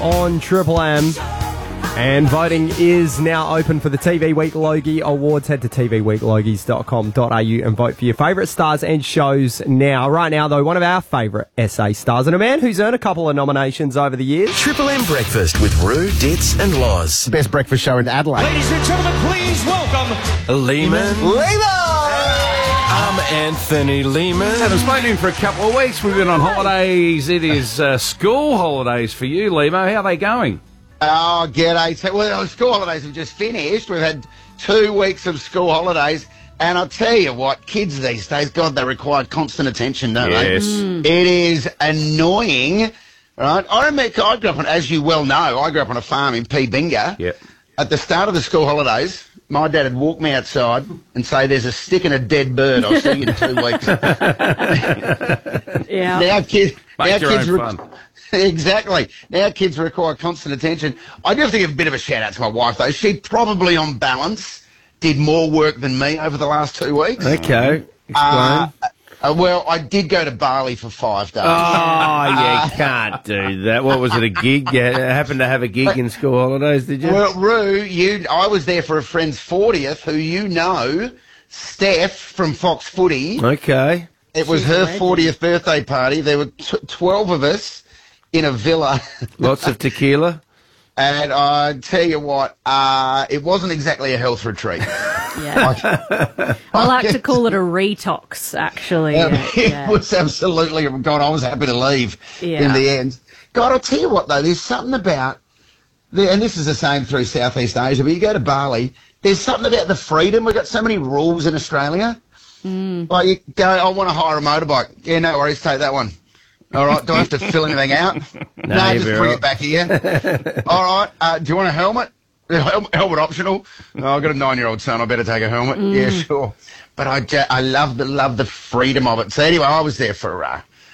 on Triple M. And voting is now open for the TV Week Logie Awards. Head to tvweeklogies.com.au and vote for your favourite stars and shows now. Right now, though, one of our favourite SA stars and a man who's earned a couple of nominations over the years. Triple M Breakfast with Roo, Ditz and Loz. Best breakfast show in Adelaide. Ladies and gentlemen, please welcome Lehman. I'm Anthony Lehman. Haven't spoken to him for a couple of weeks. We've been on holidays. It is school holidays for you, Lemo. How are they going? Oh, g'day. Well, school holidays have just finished. We've had 2 weeks of school holidays. And I'll tell you what, kids these days, God, they require constant attention, don't they? Yes. It is annoying, right? I grew up on, as you well know, I grew up on a farm in Binga. Yep. At the start of the school holidays, my dad would walk me outside and say, there's a stick and a dead bird. I'll see you in 2 weeks. Yeah. Now kids fun. Exactly. Now kids require constant attention. I do have to give a bit of a shout out to my wife, though. She probably, on balance, did more work than me over the last 2 weeks. Okay, explain. Well, I did go to Bali for 5 days. Oh, you can't do that. What was it, a gig? You happened to have a gig in school holidays, did you? Well, Roo, I was there for a friend's 40th, who you know, Steph from Fox Footy. Okay. It was her 40th birthday party. There were 12 of us in a villa. Lots of tequila. And I tell you what, it wasn't exactly a health retreat. Yeah. I like to call it a retox, actually. It was absolutely, God, I was happy to leave in the end. God, I'll tell you what, though, there's something about, and this is the same through Southeast Asia, but you go to Bali, there's something about the freedom. We've got so many rules in Australia. Like, you go, I want to hire a motorbike. Yeah, no worries, take that one. All right, do I have to fill anything out? No, just bring it back here. All right, do you want a helmet? Helmet optional. Oh, I've got a 9-year-old son, I better take a helmet. Yeah, sure. But I love the freedom of it. So anyway, I was there for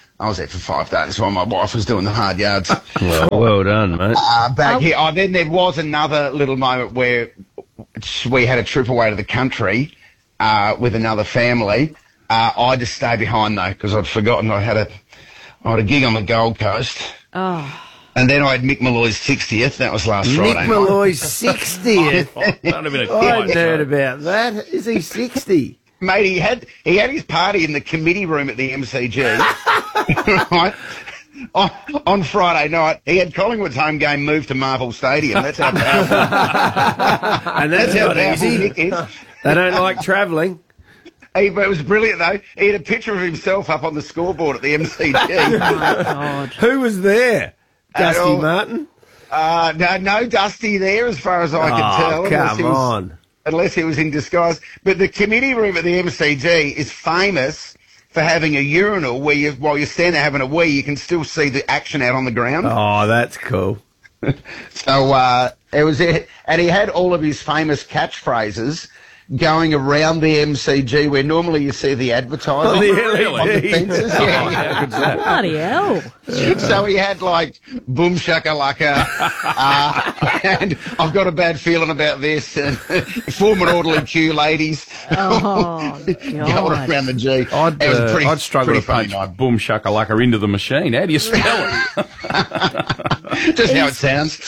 5 days while my wife was doing the hard yards. Well done, mate. Back here. Oh, then there was another little moment where we had a trip away to the country with another family. I just stayed behind, though, because I'd forgotten I had a gig on the Gold Coast. Oh. And then I had Mick Malloy's 60th. That was last Friday Nick Malloy's 60th? That would have been a I hadn't good heard about that. Is he 60? Mate, he had his party in the committee room at the MCG. Right? On Friday night, he had Collingwood's home game moved to Marvel Stadium. That's how powerful. And that's how easy. Nick is. They don't like travelling. It was brilliant, though. He had a picture of himself up on the scoreboard at the MCG. Oh, my God. Who was there? Dusty Martin? No Dusty there, as far as I can tell. Come on. Unless he was in disguise. But the committee room at the MCG is famous for having a urinal where while you're standing there having a wee, you can still see the action out on the ground. Oh, that's cool. So it was it, and he had all of his famous catchphrases going around the MCG where normally you see the advertising on the fences. How good's that? Bloody hell. So he had like boom shakalaka, and I've got a bad feeling about this, and form an orderly queue, ladies. Oh, Going God. around the G. It was I'd struggle to punch boom shakalaka into the machine. How do you spell it? Just how it sounds.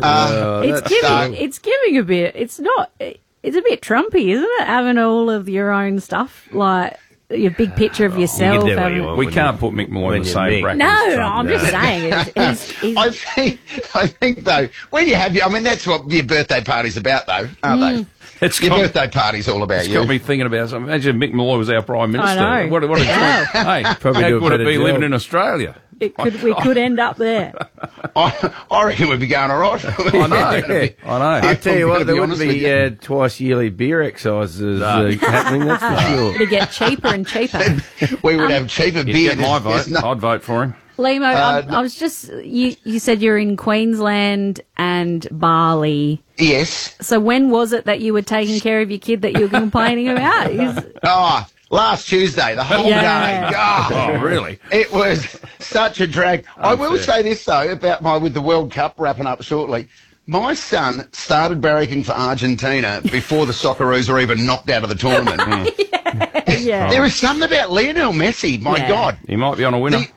It's giving a bit. It's a bit Trumpy, isn't it? Having all of your own stuff, like your big picture of yourself. We can't put Mick Malloy in the same bracket. No, as Trump. I'm just saying. I think though, when you have that's what your birthday party's about, though, aren't they? Your birthday party's all about you. It's got me thinking about something. Imagine Mick Malloy was our Prime Minister. I know. What a joy. Hey, Probably how do a would it better be job. living in Australia? We could end up there. I reckon we'd be going all right. I know. I tell you what, there wouldn't honest with be twice yearly beer exercises happening, that's for sure. To get cheaper and cheaper. We would have cheaper You'd beer. get my vote. There's no- I'd vote for him. Lemo, I was just, you said you're in Queensland and Bali. Yes. So when was it that you were taking care of your kid that you were complaining about? Last Tuesday, the whole day. Oh, really? It was such a drag. I will say this, though, about with the World Cup wrapping up shortly. My son started barracking for Argentina before the Socceroos were even knocked out of the tournament. Yeah. There is something about Lionel Messi, my God. He might be on a winner.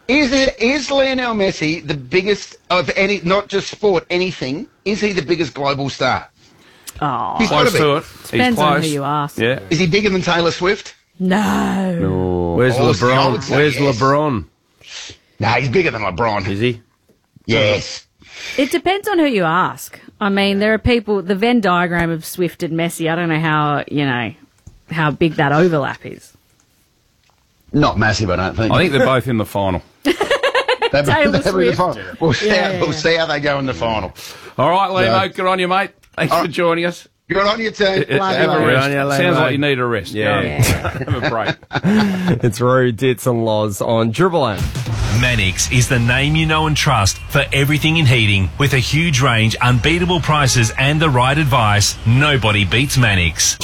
Is Lionel Messi the biggest of any, not just sport, anything? Is he the biggest global star? Oh, He's Close gotta to be. it. He's depends on close. who you ask. Yeah. Is he bigger than Taylor Swift? No. Where's Oh, see, I would LeBron? say Where's yes. LeBron? No, he's bigger than LeBron. Is he? Yes. It depends on who you ask. I mean, there are people, the Venn diagram of Swift and Messi, I don't know how big that overlap is. Not massive, I don't think. I think they're both in the final. Taylor They'll be the Swift. final. We'll Yeah. see how they go in the final. All right, Limo, No. good on you, mate. Thanks for joining us. Good on you, team. Have a you. rest. Good on you, Sounds Limo. like you need a rest. Yeah. Have a break. It's Roo, Dits and Loz on Triple M. Mannix is the name you know and trust for everything in heating. With a huge range, unbeatable prices and the right advice, nobody beats Mannix.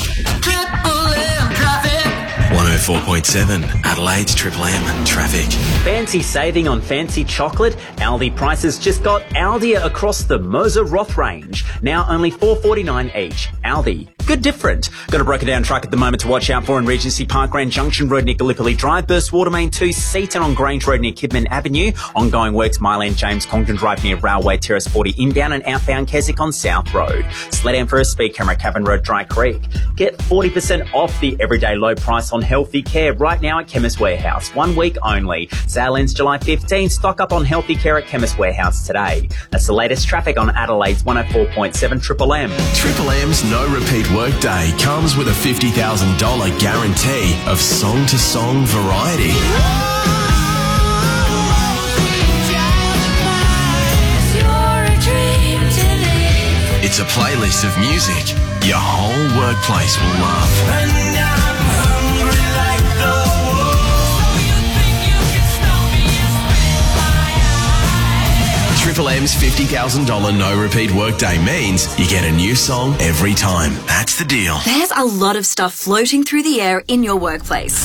104.7 Adelaide's Triple M traffic. Fancy saving on fancy chocolate? Aldi prices just got Aldier across the Moser Roth range. Now only $4.49 each. Aldi. Good different. Got a broken down truck at the moment to watch out for in Regency Park, Grand Junction Road near Gallipoli Drive, Burst Water Main 2, Seaton on Grange Road near Kidman Avenue, ongoing works Myland James Congdon Drive near Railway Terrace 40 inbound and outbound Keswick on South Road. Sleddam for a speed camera, Cavan Road Dry Creek. Get 40% off the everyday low price on healthy care right now at Chemist Warehouse. 1 week only. Sale ends July 15. Stock up on healthy care at Chemist Warehouse today. That's the latest traffic on Adelaide's 104.7 Triple M. Triple M's no repeat workday comes with a $50,000 guarantee of song-to-song variety. It's a playlist of music your whole workplace will love. Triple M's $50,000 no repeat workday means you get a new song every time. That's the deal. There's a lot of stuff floating through the air in your workplace.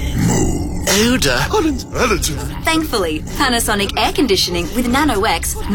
Elder. Thankfully, Panasonic air conditioning with Nano X